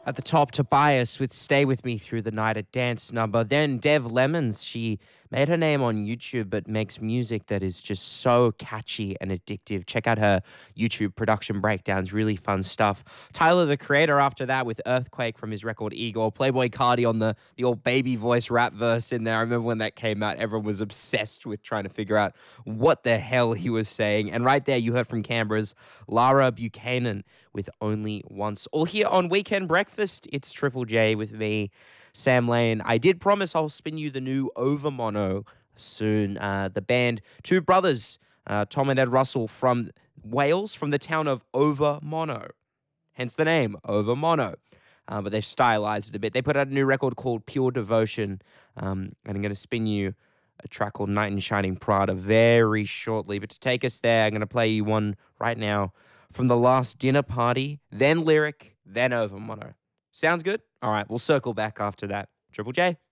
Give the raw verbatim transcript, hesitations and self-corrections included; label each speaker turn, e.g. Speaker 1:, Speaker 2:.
Speaker 1: At the top, Tobias with Stay With Me Through the Night, a dance number. Then Dev Lemons, she made her name on YouTube but makes music that is just so catchy and addictive. Check out her YouTube production breakdowns, really fun stuff. Tyler, the Creator, after that with Earthquake from his record Igor. Playboy Cardi on the, the old baby voice rap verse in there. I remember when that came out, everyone was obsessed with trying to figure out what the hell he was saying. And right there, you heard from Canberra's Lara Buchanan with Only Once. All here on Weekend Breakfast, it's Triple J with me, Sam Lane. I did promise I'll spin you the new Over Mono soon. Uh, the band, two brothers, uh, Tom and Ed Russell from Wales, from the town of Over Mono. Hence the name, Over Mono. Uh, but they've stylized it a bit. They put out a new record called Pure Devotion. Um, and I'm going to spin you a track called Knight in Shining Prada very shortly. But to take us there, I'm going to play you one right now from The Last Dinner Party, then Lyric, then Over Mono. Sounds good? All right, we'll circle back after that. Triple J.